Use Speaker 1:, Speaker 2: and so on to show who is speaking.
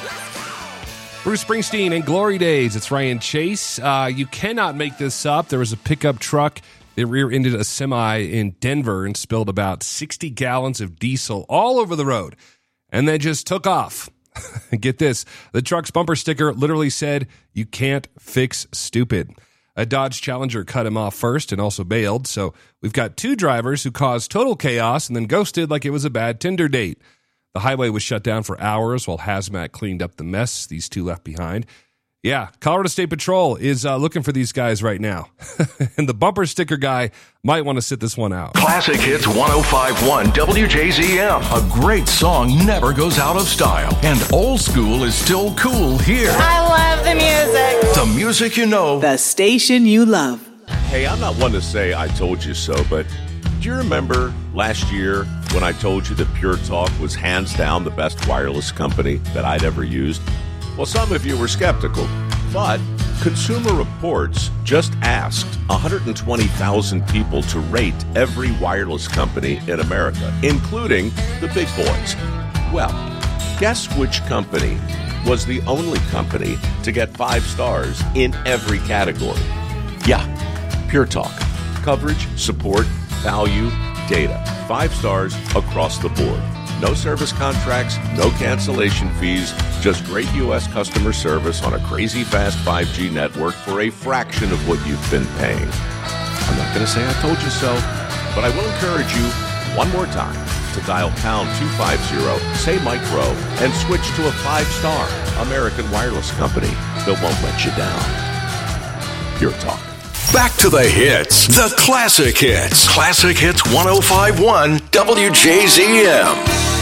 Speaker 1: Bruce Springsteen and Glory Days. It's Ryan Chase. You cannot make this up. There was a pickup truck that rear-ended a semi in Denver and spilled about 60 gallons of diesel all over the road and then just took off. Get this. The truck's bumper sticker literally said, "You can't fix stupid." A Dodge Challenger cut him off first and also bailed. So we've got two drivers who caused total chaos and then ghosted like it was a bad Tinder date. The highway was shut down for hours while Hazmat cleaned up the mess these two left behind. Yeah, Colorado State Patrol is looking for these guys right now. And the bumper sticker guy might want to sit this one out.
Speaker 2: Classic Hits 105.1 WJZM. A great song never goes out of style. And old school is still cool here.
Speaker 3: I love the music.
Speaker 2: The music you know.
Speaker 4: The station you love.
Speaker 5: Hey, I'm not one to say I told you so, but do you remember last year when I told you that Pure Talk was hands down the best wireless company that I'd ever used? Well, some of you were skeptical, but Consumer Reports just asked 120,000 people to rate every wireless company in America, including the big boys. Well, guess which company was the only company to get 5 stars in every category? Yeah, Pure Talk. Coverage, support, value, data. 5 stars across the board. No service contracts, no cancellation fees, just great U.S. customer service on a crazy fast 5G network for a fraction of what you've been paying. I'm not going to say I told you so, but I will encourage you one more time to dial pound 250, say micro, and switch to a 5-star American wireless company that won't let you down. Pure Talk.
Speaker 2: Back to the hits. The classic hits. Classic Hits 105.1 WJZM.